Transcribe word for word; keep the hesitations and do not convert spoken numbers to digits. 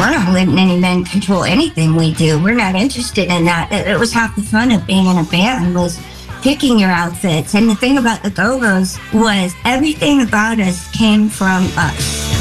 we're not letting any men control anything we do. We're not interested in that. It, it was half the fun of being in a band was picking your outfits. And the thing about the Go-Go's was everything about us came from us.